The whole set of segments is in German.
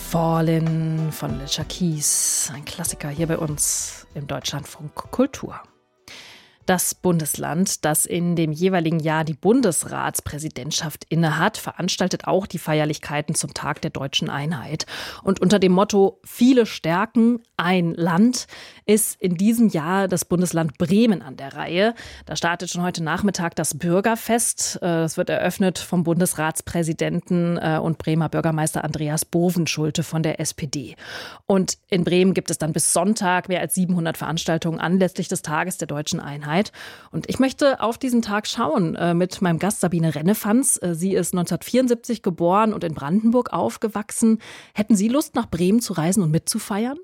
Fallin' von Alicia Keys, ein Klassiker hier bei uns im Deutschlandfunk Kultur. Das Bundesland, das in dem jeweiligen Jahr die Bundesratspräsidentschaft innehat, veranstaltet auch die Feierlichkeiten zum Tag der Deutschen Einheit. Und unter dem Motto Viele Stärken, ein Land ist in diesem Jahr das Bundesland Bremen an der Reihe. Da startet schon heute Nachmittag das Bürgerfest. Das wird eröffnet vom Bundesratspräsidenten und Bremer Bürgermeister Andreas Bovenschulte von der SPD. Und in Bremen gibt es dann bis Sonntag mehr als 700 Veranstaltungen anlässlich des Tages der Deutschen Einheit. Und ich möchte auf diesen Tag schauen mit meinem Gast Sabine Rennefanz. Sie ist 1974 geboren und in Brandenburg aufgewachsen. Hätten Sie Lust, nach Bremen zu reisen und mitzufeiern?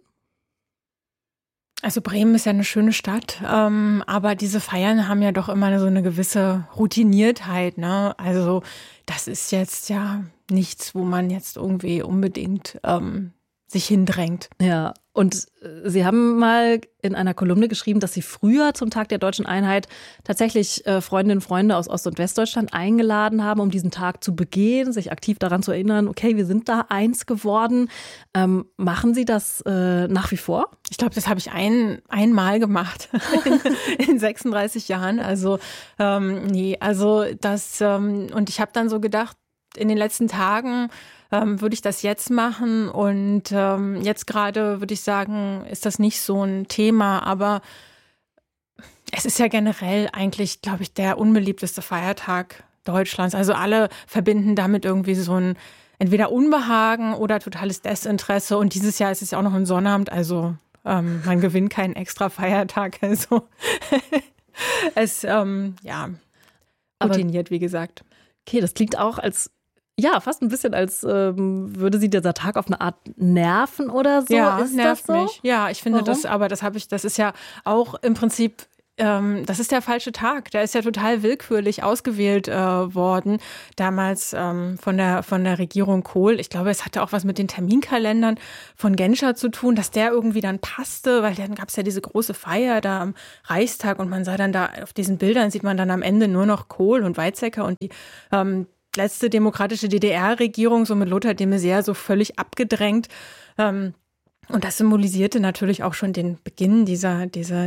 Also Bremen ist ja eine schöne Stadt, aber diese Feiern haben ja doch immer so eine gewisse Routiniertheit, ne? Also das ist jetzt ja nichts, wo man jetzt irgendwie unbedingt sich hindrängt. Ja, und Sie haben mal in einer Kolumne geschrieben, dass Sie früher zum Tag der Deutschen Einheit tatsächlich Freundinnen und Freunde aus Ost- und Westdeutschland eingeladen haben, um diesen Tag zu begehen, sich aktiv daran zu erinnern, okay, wir sind da eins geworden. Machen Sie das nach wie vor? Ich glaube, das habe ich einmal gemacht in 36 Jahren. Also nee, also das und ich habe dann so gedacht, in den letzten Tagen würde ich das jetzt machen und jetzt gerade würde ich sagen, ist das nicht so ein Thema, aber es ist ja generell eigentlich, glaube ich, der unbeliebteste Feiertag Deutschlands. Also alle verbinden damit irgendwie so ein entweder Unbehagen oder totales Desinteresse und dieses Jahr ist es ja auch noch ein Sonnabend, also man gewinnt keinen extra Feiertag, also es routiniert, wie gesagt. Okay, das klingt auch als fast ein bisschen, als würde Sie dieser Tag auf eine Art nerven oder so. Ja, ist nervt das so? mich. Ja, ich finde das, aber das ist ja auch im Prinzip, das ist der falsche Tag. Der ist ja total willkürlich ausgewählt worden, damals von der Regierung Kohl. Ich glaube, es hatte auch was mit den Terminkalendern von Genscher zu tun, dass der irgendwie dann passte, weil dann gab es ja diese große Feier da am Reichstag und man sah dann da, auf diesen Bildern sieht man dann am Ende nur noch Kohl und Weizsäcker und die letzte demokratische DDR-Regierung, so mit Lothar de Maizière, so völlig abgedrängt. Und das symbolisierte natürlich auch schon den Beginn dieser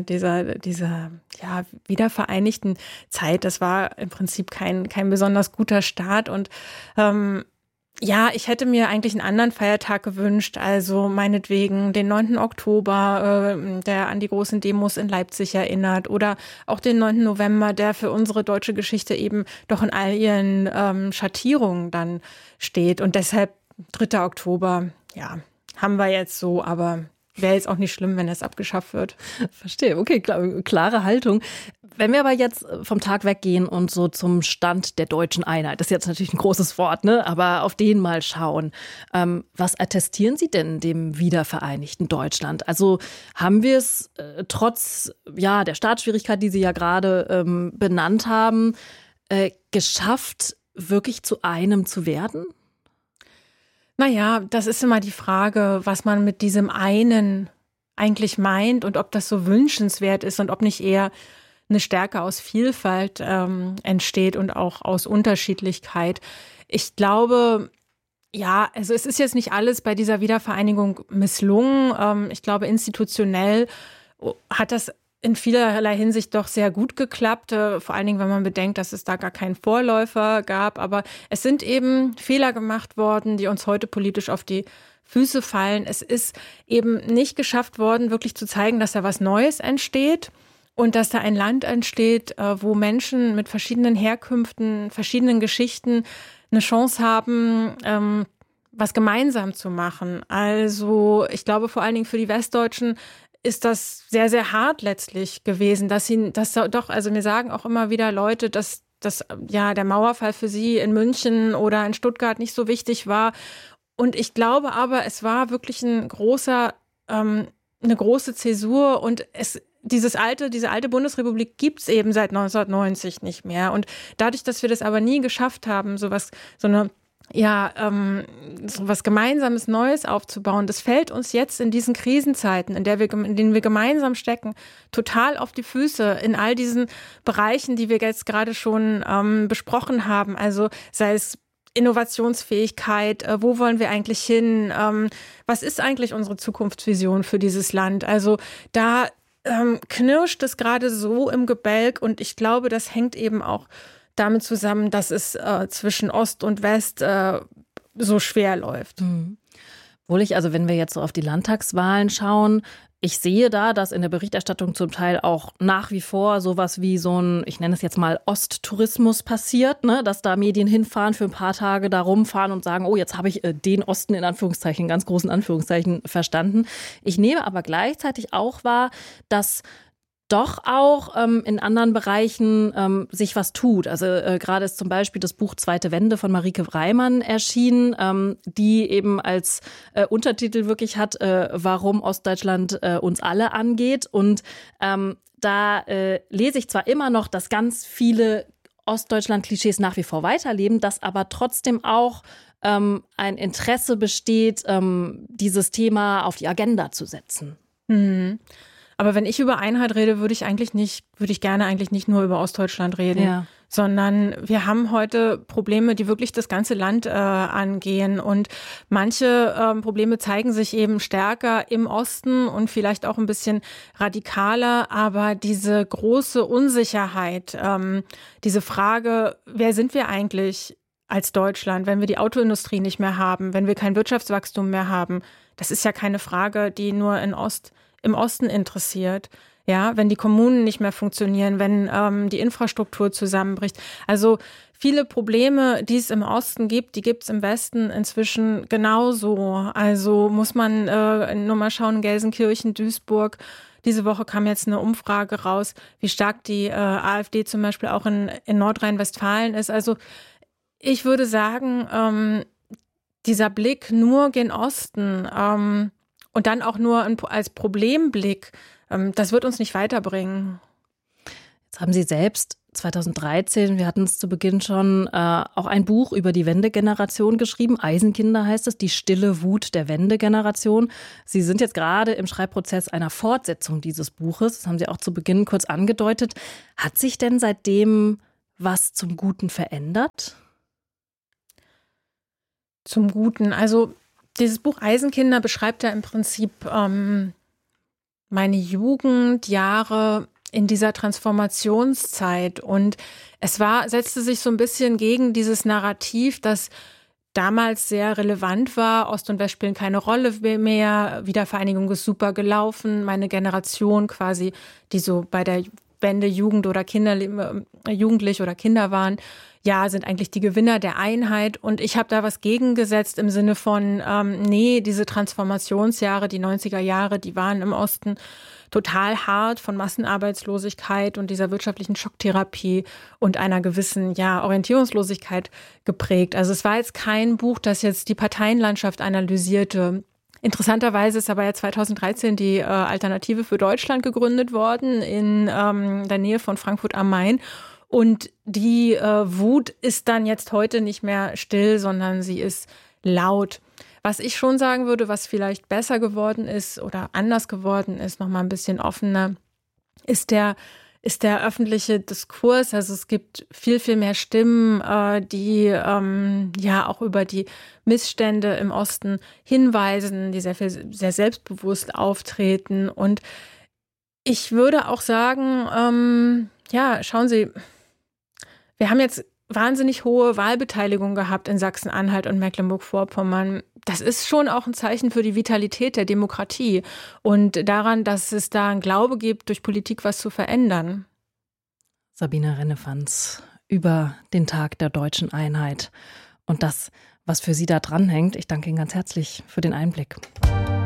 wiedervereinigten Zeit. Das war im Prinzip kein besonders guter Start. Und ich hätte mir eigentlich einen anderen Feiertag gewünscht, also meinetwegen den 9. Oktober, der an die großen Demos in Leipzig erinnert oder auch den 9. November, der für unsere deutsche Geschichte eben doch in all ihren Schattierungen dann steht. Und deshalb 3. Oktober, haben wir jetzt so, aber wäre jetzt auch nicht schlimm, wenn es abgeschafft wird. Verstehe, okay, klare Haltung. Wenn wir aber jetzt vom Tag weggehen und so zum Stand der Deutschen Einheit, das ist jetzt natürlich ein großes Wort, ne? Aber auf den mal schauen. Was attestieren Sie denn dem wiedervereinigten Deutschland? Also haben wir es trotz der Startschwierigkeit, die Sie ja gerade benannt haben, geschafft, wirklich zu einem zu werden? Naja, das ist immer die Frage, was man mit diesem einen eigentlich meint und ob das so wünschenswert ist und ob nicht eher eine Stärke aus Vielfalt entsteht und auch aus Unterschiedlichkeit. Ich glaube, also es ist jetzt nicht alles bei dieser Wiedervereinigung misslungen. Ich glaube, institutionell hat das in vielerlei Hinsicht doch sehr gut geklappt, vor allen Dingen, wenn man bedenkt, dass es da gar keinen Vorläufer gab. Aber es sind eben Fehler gemacht worden, die uns heute politisch auf die Füße fallen. Es ist eben nicht geschafft worden, wirklich zu zeigen, dass da was Neues entsteht und dass da ein Land entsteht, wo Menschen mit verschiedenen Herkünften, verschiedenen Geschichten eine Chance haben, was gemeinsam zu machen. Also ich glaube vor allen Dingen für die Westdeutschen ist das sehr, sehr hart letztlich gewesen, also mir sagen auch immer wieder Leute, dass der Mauerfall für sie in München oder in Stuttgart nicht so wichtig war. Und ich glaube aber, es war wirklich eine große Zäsur und diese alte Bundesrepublik gibt's eben seit 1990 nicht mehr. Und dadurch, dass wir das aber nie geschafft haben, so was Gemeinsames Neues aufzubauen, das fällt uns jetzt in diesen Krisenzeiten, in denen wir gemeinsam stecken, total auf die Füße in all diesen Bereichen, die wir jetzt gerade schon besprochen haben. Also sei es Innovationsfähigkeit, wo wollen wir eigentlich hin, was ist eigentlich unsere Zukunftsvision für dieses Land? Also da knirscht es gerade so im Gebälk und ich glaube, das hängt eben auch damit zusammen, dass es zwischen Ost und West so schwer läuft. Obwohl also wenn wir jetzt so auf die Landtagswahlen schauen, ich sehe da, dass in der Berichterstattung zum Teil auch nach wie vor sowas wie so ein, ich nenne es jetzt mal Osttourismus passiert, ne? Dass da Medien hinfahren, für ein paar Tage da rumfahren und sagen, oh, jetzt habe ich den Osten in Anführungszeichen, ganz großen Anführungszeichen verstanden. Ich nehme aber gleichzeitig auch wahr, dass doch auch in anderen Bereichen sich was tut. Also gerade ist zum Beispiel das Buch Zweite Wende von Marieke Reimann erschienen, die eben als Untertitel wirklich hat, warum Ostdeutschland uns alle angeht. Und da lese ich zwar immer noch, dass ganz viele Ostdeutschland-Klischees nach wie vor weiterleben, dass aber trotzdem auch ein Interesse besteht, dieses Thema auf die Agenda zu setzen. Mhm. Aber wenn ich über Einheit rede, würde ich gerne eigentlich nicht nur über Ostdeutschland reden, sondern wir haben heute Probleme, die wirklich das ganze Land angehen. Und manche Probleme zeigen sich eben stärker im Osten und vielleicht auch ein bisschen radikaler. Aber diese große Unsicherheit, diese Frage, wer sind wir eigentlich als Deutschland, wenn wir die Autoindustrie nicht mehr haben, wenn wir kein Wirtschaftswachstum mehr haben, das ist ja keine Frage, die nur im Osten interessiert. Ja, wenn die Kommunen nicht mehr funktionieren, wenn die Infrastruktur zusammenbricht. Also viele Probleme, die es im Osten gibt, die gibt es im Westen inzwischen genauso. Also muss man nur mal schauen, Gelsenkirchen, Duisburg. Diese Woche kam jetzt eine Umfrage raus, wie stark die AfD zum Beispiel auch in Nordrhein-Westfalen ist. Also ich würde sagen, dieser Blick nur gen Osten und dann auch nur als Problemblick, das wird uns nicht weiterbringen. Jetzt haben Sie selbst 2013, wir hatten es zu Beginn schon, auch ein Buch über die Wendegeneration geschrieben. Eisenkinder heißt es, die stille Wut der Wendegeneration. Sie sind jetzt gerade im Schreibprozess einer Fortsetzung dieses Buches. Das haben Sie auch zu Beginn kurz angedeutet. Hat sich denn seitdem was zum Guten verändert? Zum Guten, also dieses Buch Eisenkinder beschreibt ja im Prinzip meine Jugendjahre in dieser Transformationszeit. Und es setzte sich so ein bisschen gegen dieses Narrativ, das damals sehr relevant war. Ost und West spielen keine Rolle mehr. Wiedervereinigung ist super gelaufen. Meine Generation quasi, die so bei der Wende Jugend oder Jugendlich oder Kinder waren, ja, sind eigentlich die Gewinner der Einheit. Und ich habe da was gegengesetzt im Sinne von, nee, diese Transformationsjahre, die 90er Jahre, die waren im Osten total hart von Massenarbeitslosigkeit und dieser wirtschaftlichen Schocktherapie und einer gewissen, ja, Orientierungslosigkeit geprägt. Also es war jetzt kein Buch, das jetzt die Parteienlandschaft analysierte. Interessanterweise ist aber ja 2013 die Alternative für Deutschland gegründet worden in der Nähe von Frankfurt am Main. Und die Wut ist dann jetzt heute nicht mehr still, sondern sie ist laut. Was ich schon sagen würde, was vielleicht besser geworden ist oder anders geworden ist, nochmal ein bisschen offener, ist der öffentliche Diskurs. Also es gibt viel, viel mehr Stimmen, die ja auch über die Missstände im Osten hinweisen, die sehr selbstbewusst auftreten. Und ich würde auch sagen, ja, schauen Sie, wir haben jetzt wahnsinnig hohe Wahlbeteiligung gehabt in Sachsen-Anhalt und Mecklenburg-Vorpommern. Das ist schon auch ein Zeichen für die Vitalität der Demokratie und daran, dass es da einen Glaube gibt, durch Politik was zu verändern. Sabine Rennefanz über den Tag der deutschen Einheit und das, was für Sie da dranhängt. Ich danke Ihnen ganz herzlich für den Einblick.